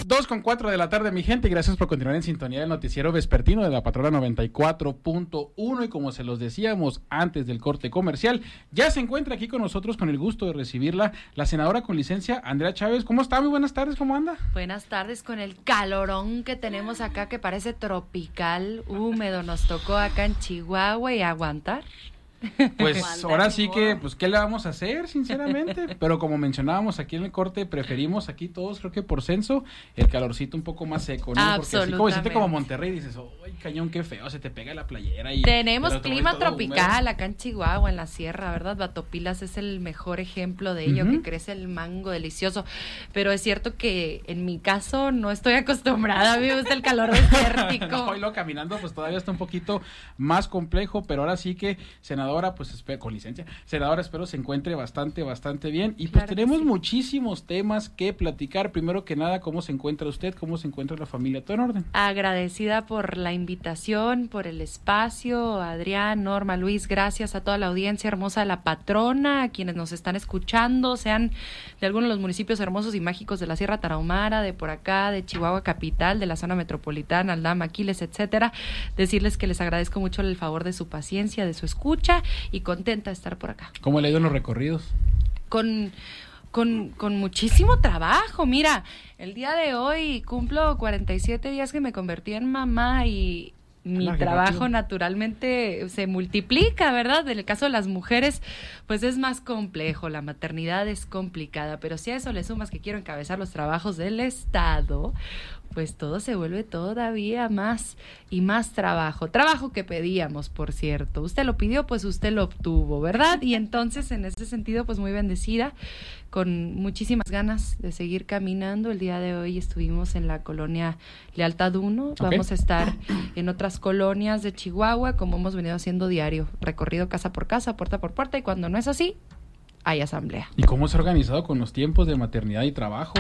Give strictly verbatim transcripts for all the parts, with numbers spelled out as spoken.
Dos con cuatro de la tarde, mi gente, y gracias por continuar en sintonía del noticiero vespertino de la Patrona noventa y cuatro punto uno, y como se los decíamos antes del corte comercial, ya se encuentra aquí con nosotros, con el gusto de recibirla, la senadora con licencia, Andrea Chávez. ¿Cómo está? Muy buenas tardes, ¿cómo anda? Buenas tardes, con el calorón que tenemos acá, que parece tropical, húmedo, nos tocó acá en Chihuahua y aguantar. Pues ahora sí que, pues, ¿qué le vamos a hacer, sinceramente? Pero como mencionábamos aquí en el corte, preferimos aquí todos, creo que por censo, el calorcito un poco más seco, ¿no? Porque así como siente como Monterrey, dices, ¡ay, cañón, qué feo! Se te pega la playera. Y tenemos clima tropical húmedo acá en Chihuahua, en la sierra, ¿verdad? Batopilas es el mejor ejemplo de ello, uh-huh. que crece el mango delicioso. Pero es cierto que en mi caso no estoy acostumbrada, a mí me gusta el calor desértico. No, y luego caminando, pues todavía está un poquito más complejo, pero ahora sí que, senador, Senadora, pues espero, con licencia, senadora, espero se encuentre bastante, bastante bien. Y pues claro, tenemos sí. muchísimos temas que platicar. Primero que nada, ¿cómo se encuentra usted? ¿Cómo se encuentra la familia? ¿Todo en orden? Agradecida por la invitación, por el espacio. Adrián, Norma, Luis, gracias a toda la audiencia hermosa de La Patrona, a quienes nos están escuchando, sean de algunos de los municipios hermosos y mágicos de la Sierra Tarahumara, de por acá, de Chihuahua capital, de la zona metropolitana, Aldama, Aquiles, etcétera. Decirles que les agradezco mucho el favor de su paciencia, de su escucha, y contenta de estar por acá. ¿Cómo le ha ido en los recorridos? Con, con, con muchísimo trabajo. Mira, el día de hoy cumplo cuarenta y siete días que me convertí en mamá y mi Hola, trabajo rápido. Naturalmente se multiplica, ¿verdad? En el caso de las mujeres, pues es más complejo, la maternidad es complicada, pero si a eso le sumas que quiero encabezar los trabajos del Estado, pues todo se vuelve todavía más y más trabajo. Trabajo que pedíamos, por cierto. Usted lo pidió, pues usted lo obtuvo, ¿verdad? Y entonces, en ese sentido, pues muy bendecida, con muchísimas ganas de seguir caminando. El día de hoy estuvimos en la colonia Lealtad uno. Okay. Vamos a estar en otras colonias de Chihuahua, como hemos venido haciendo diario. Recorrido casa por casa, puerta por puerta, y cuando no es así, hay asamblea. ¿Y cómo se ha organizado con los tiempos de maternidad y trabajo?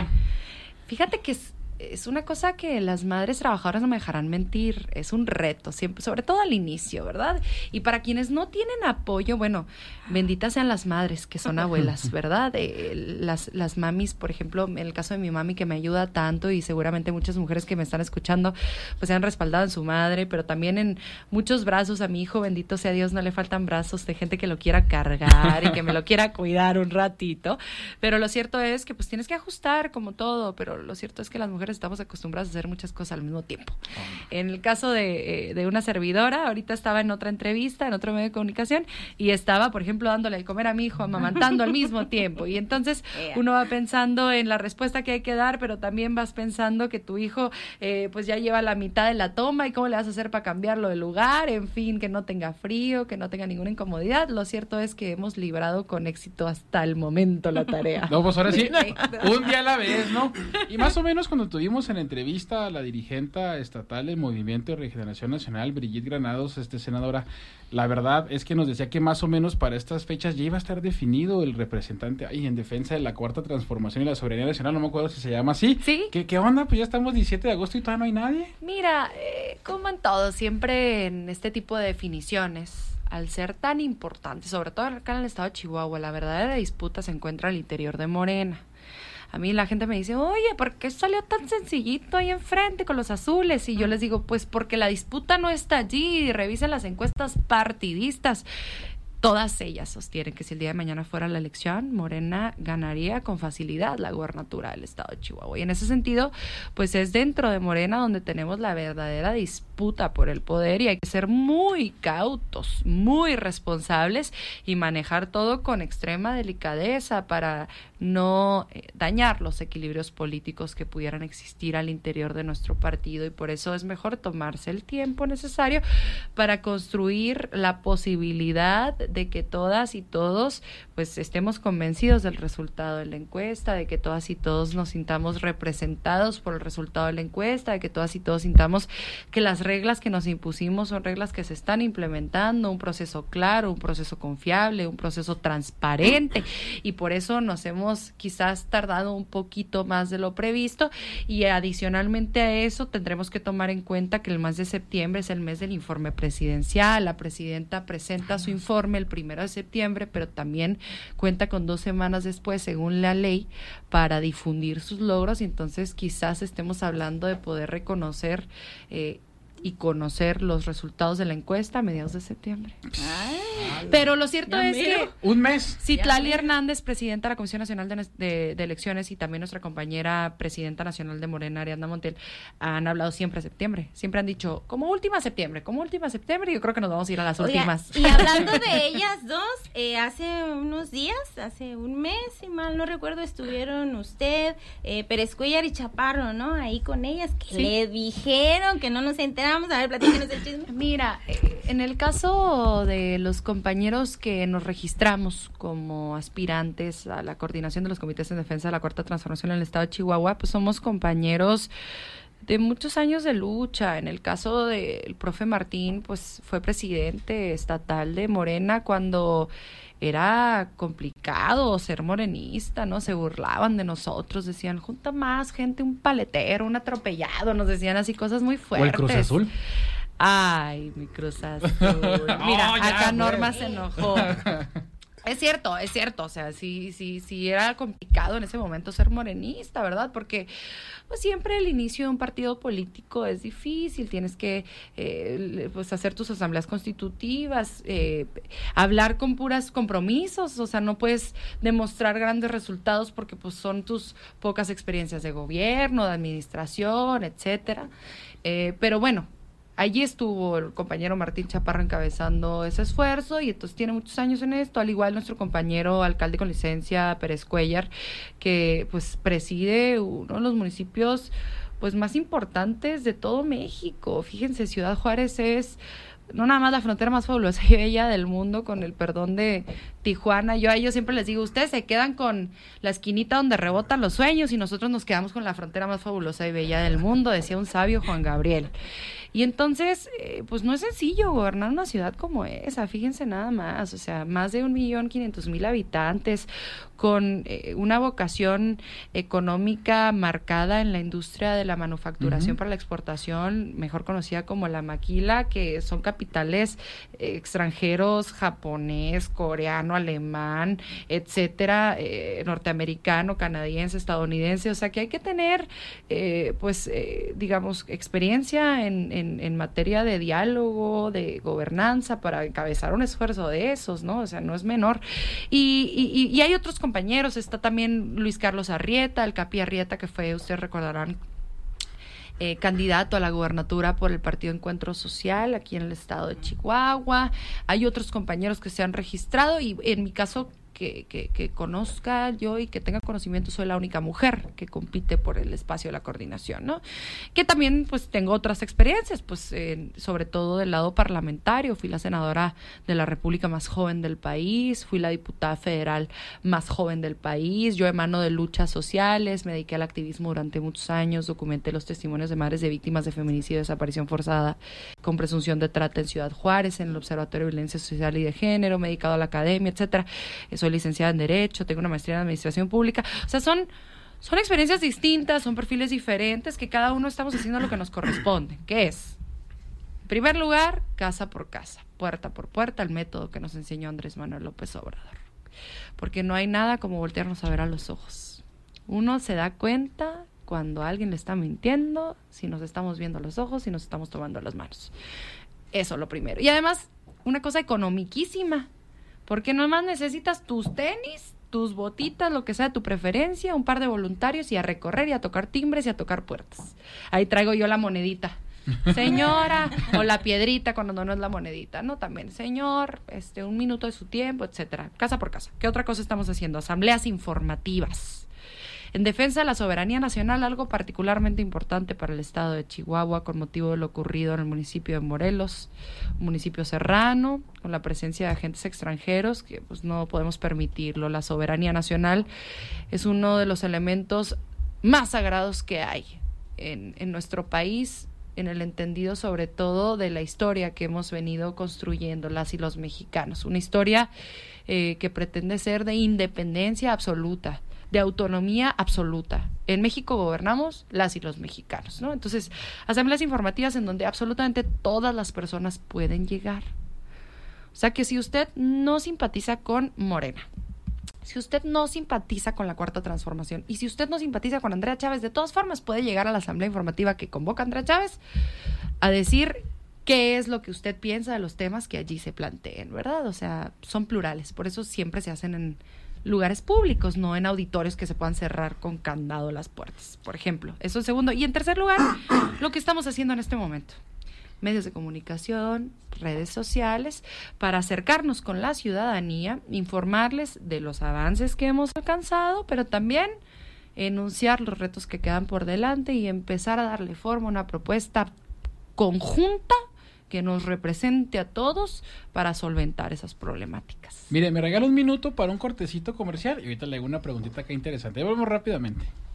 Fíjate que es... Es una cosa que las madres trabajadoras no me dejarán mentir, es un reto, siempre, sobre todo al inicio, ¿verdad? Y para quienes no tienen apoyo, bueno, benditas sean las madres que son abuelas, ¿verdad? Eh, las, las mamis, por ejemplo, en el caso de mi mami que me ayuda tanto, y seguramente muchas mujeres que me están escuchando, pues se han respaldado en su madre, pero también en muchos brazos. A mi hijo, bendito sea Dios, no le faltan brazos de gente que lo quiera cargar y que me lo quiera cuidar un ratito, pero lo cierto es que pues tienes que ajustar como todo, pero lo cierto es que las mujeres estamos acostumbrados a hacer muchas cosas al mismo tiempo. Oh. En el caso de, eh, de una servidora, ahorita estaba en otra entrevista, en otro medio de comunicación, y estaba, por ejemplo, dándole de comer a mi hijo, amamantando al mismo tiempo. Y entonces yeah. uno va pensando en la respuesta que hay que dar, pero también vas pensando que tu hijo eh, pues ya lleva la mitad de la toma, y cómo le vas a hacer para cambiarlo de lugar, en fin, que no tenga frío, que no tenga ninguna incomodidad. Lo cierto es que hemos librado con éxito hasta el momento la tarea. No, pues ahora sí, un día a la vez, ¿no? Y más o menos cuando tuvimos en entrevista a la dirigente estatal del Movimiento de Regeneración Nacional, Brigitte Granados, este senadora, la verdad es que nos decía que más o menos para estas fechas ya iba a estar definido el representante ahí en defensa de la Cuarta Transformación y la Soberanía Nacional, no me acuerdo si se llama así. ¿Sí? ¿Qué, qué onda? Pues ya estamos diecisiete de agosto y todavía no hay nadie. Mira, eh, como en todo, siempre en este tipo de definiciones, al ser tan importante, sobre todo acá en el estado de Chihuahua, la verdadera disputa se encuentra al interior de Morena. A mí la gente me dice, oye, ¿por qué salió tan sencillito ahí enfrente con los azules? Y yo les digo, pues porque la disputa no está allí, revisen las encuestas partidistas. Todas ellas sostienen que si el día de mañana fuera la elección, Morena ganaría con facilidad la gubernatura del estado de Chihuahua. Y en ese sentido, pues es dentro de Morena donde tenemos la verdadera disputa por el poder, y hay que ser muy cautos, muy responsables y manejar todo con extrema delicadeza para no eh, dañar los equilibrios políticos que pudieran existir al interior de nuestro partido. Y por eso es mejor tomarse el tiempo necesario para construir la posibilidad de que todas y todos pues estemos convencidos del resultado de la encuesta, de que todas y todos nos sintamos representados por el resultado de la encuesta, de que todas y todos sintamos que las reglas que nos impusimos son reglas que se están implementando, un proceso claro, un proceso confiable, un proceso transparente, y por eso nos hemos hemos quizás tardado un poquito más de lo previsto, y adicionalmente a eso tendremos que tomar en cuenta que el mes de septiembre es el mes del informe presidencial. La presidenta presenta su informe el primero de septiembre, pero también cuenta con dos semanas después, según la ley, para difundir sus logros, y entonces quizás estemos hablando de poder reconocer eh, y conocer los resultados de la encuesta a mediados de septiembre. Ay, pero lo cierto es miro. que un mes. Citlali Hernández, presidenta de la Comisión Nacional de, de, de Elecciones, y también nuestra compañera presidenta nacional de Morena, Ariadna Montiel, han hablado siempre de septiembre. Siempre han dicho, como última septiembre, como última septiembre, y yo creo que nos vamos a ir a las Oiga, últimas. Y hablando de ellas dos, eh, hace unos días, hace un mes, si mal no recuerdo, estuvieron usted, eh, Pérez Cuéllar y Chaparro, ¿no? Ahí con ellas, que ¿Sí? le dijeron que no nos enteramos. A ver, platícanos el chisme. Mira, eh, en el caso de los compañeros que nos registramos como aspirantes a la coordinación de los comités en defensa de la Cuarta Transformación en el estado de Chihuahua, pues somos compañeros de muchos años de lucha. En el caso del profe Martín, pues fue presidente estatal de Morena cuando era complicado ser morenista, ¿no? Se burlaban de nosotros, decían, junta más gente, un paletero, un atropellado, nos decían así cosas muy fuertes. ¿O el Cruz Azul? Ay, mi Cruz Azul. Mira, oh, ya, acá Norma se enojó. Es cierto, es cierto, o sea, sí, sí, sí era complicado en ese momento ser morenista, ¿verdad? Porque pues siempre el inicio de un partido político es difícil, tienes que eh, pues hacer tus asambleas constitutivas, eh, hablar con puras compromisos, o sea, no puedes demostrar grandes resultados porque pues son tus pocas experiencias de gobierno, de administración, etcétera, eh, pero bueno, allí estuvo el compañero Martín Chaparro encabezando ese esfuerzo, y entonces tiene muchos años en esto, al igual nuestro compañero alcalde con licencia, Pérez Cuéllar, que pues preside uno de los municipios pues más importantes de todo México. Fíjense, Ciudad Juárez es no nada más la frontera más fabulosa y bella del mundo, con el perdón de Tijuana. Yo a ellos siempre les digo, ustedes se quedan con la esquinita donde rebotan los sueños y nosotros nos quedamos con la frontera más fabulosa y bella del mundo, decía un sabio Juan Gabriel. Y entonces, eh, pues no es sencillo gobernar una ciudad como esa, fíjense nada más, o sea, más de un millón quinientos mil habitantes, con eh, una vocación económica marcada en la industria de la manufacturación uh-huh. para la exportación, mejor conocida como la maquila, que son capitales eh, extranjeros, japonés, coreano, alemán, etcétera, eh, norteamericano, canadiense, estadounidense, o sea que hay que tener, eh, pues, eh, digamos, experiencia en, en, en materia de diálogo, de gobernanza, para encabezar un esfuerzo de esos, ¿no? O sea, no es menor. Y, y, y hay otros compañeros, está también Luis Carlos Arrieta, el Capi Arrieta, que fue, ustedes recordarán, Eh, candidato a la gubernatura por el Partido Encuentro Social aquí en el estado de Chihuahua. Hay otros compañeros que se han registrado y en mi caso que, que, que conozca yo y que tenga conocimiento, soy la única mujer que compite por el espacio de la coordinación, ¿no? Que también pues tengo otras experiencias, pues eh, sobre todo del lado parlamentario. Fui la senadora de la República más joven del país, fui la diputada federal más joven del país, yo emano de luchas sociales, me dediqué al activismo durante muchos años, documenté los testimonios de madres de víctimas de feminicidio y desaparición forzada con presunción de trata en Ciudad Juárez, en el Observatorio de Violencia Social y de Género, me he dedicado a la academia, etcétera. Soy licenciada en Derecho, tengo una maestría en Administración Pública, o sea, son, son experiencias distintas, son perfiles diferentes, que cada uno estamos haciendo lo que nos corresponde, que es, en primer lugar, casa por casa, puerta por puerta, el método que nos enseñó Andrés Manuel López Obrador, porque no hay nada como voltearnos a ver a los ojos. Uno se da cuenta cuando alguien le está mintiendo, si nos estamos viendo a los ojos, si nos estamos tomando las manos. Eso lo primero. Y además, una cosa economiquísima, porque nomás necesitas tus tenis, tus botitas, lo que sea de tu preferencia, un par de voluntarios y a recorrer y a tocar timbres y a tocar puertas. Ahí traigo yo la monedita, señora, o la piedrita cuando no, no es la monedita, ¿no? También, señor, este, un minuto de su tiempo, etcétera. Casa por casa. ¿Qué otra cosa estamos haciendo? Asambleas informativas. En defensa de la soberanía nacional, algo particularmente importante para el estado de Chihuahua, con motivo de lo ocurrido en el municipio de Morelos, un municipio serrano, con la presencia de agentes extranjeros, que pues no podemos permitirlo. La soberanía nacional es uno de los elementos más sagrados que hay en, en nuestro país, en el entendido sobre todo de la historia que hemos venido construyendo las y los mexicanos. Una historia eh, que pretende ser de independencia absoluta de autonomía absoluta. En México gobernamos las y los mexicanos, ¿no? Entonces, asambleas informativas en donde absolutamente todas las personas pueden llegar. O sea que si usted no simpatiza con Morena, si usted no simpatiza con la Cuarta Transformación y si usted no simpatiza con Andrea Chávez, de todas formas puede llegar a la asamblea informativa que convoca Andrea Chávez a decir qué es lo que usted piensa de los temas que allí se planteen, ¿verdad? O sea, son plurales, por eso siempre se hacen en lugares públicos, no en auditorios que se puedan cerrar con candado las puertas, por ejemplo. Eso es segundo. Y en tercer lugar, lo que estamos haciendo en este momento. Medios de comunicación, redes sociales, para acercarnos con la ciudadanía, informarles de los avances que hemos alcanzado, pero también enunciar los retos que quedan por delante y empezar a darle forma a una propuesta conjunta que nos represente a todos para solventar esas problemáticas. Mire, me regala un minuto para un cortecito comercial y ahorita le hago una preguntita que interesante. Vamos rápidamente.